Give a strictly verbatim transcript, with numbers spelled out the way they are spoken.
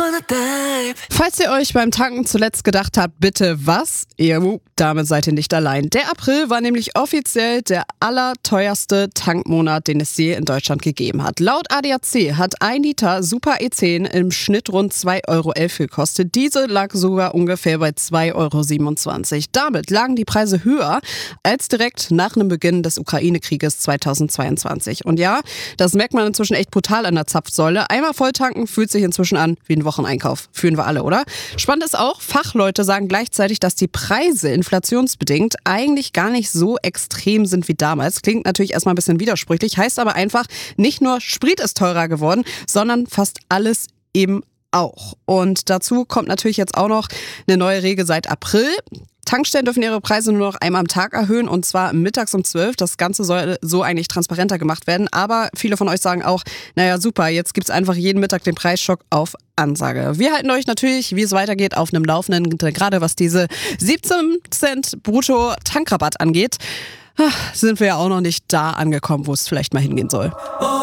Falls ihr euch beim Tanken zuletzt gedacht habt, bitte was? Jo, damit seid ihr nicht allein. Der April war nämlich offiziell der allerteuerste Tankmonat, den es je in Deutschland gegeben hat. Laut A D A C hat ein Liter Super E zehn im Schnitt rund zwei Euro elf gekostet. Diese lag sogar ungefähr bei zwei Euro siebenundzwanzig. Damit lagen die Preise höher als direkt nach dem Beginn des Ukraine-Krieges zweitausendzweiundzwanzig. Und ja, das merkt man inzwischen echt brutal an der Zapfsäule. Einmal volltanken fühlt sich inzwischen an wie ein Wocheneinkauf. Fühlen wir alle, oder? Spannend ist auch, Fachleute sagen gleichzeitig, dass die Preise inflationsbedingt eigentlich gar nicht so extrem sind wie damals. Klingt natürlich erstmal ein bisschen widersprüchlich, heißt aber einfach, nicht nur Sprit ist teurer geworden, sondern fast alles eben auch. Und dazu kommt natürlich jetzt auch noch eine neue Regel seit April. Tankstellen dürfen ihre Preise nur noch einmal am Tag erhöhen und zwar mittags um zwölf. Das Ganze soll so eigentlich transparenter gemacht werden. Aber viele von euch sagen auch, naja super, jetzt gibt's einfach jeden Mittag den Preisschock auf Ansage. Wir halten euch natürlich, wie es weitergeht, auf einem Laufenden, gerade was diese siebzehn Cent brutto Tankrabatt angeht. Sind wir ja auch noch nicht da angekommen, wo es vielleicht mal hingehen soll.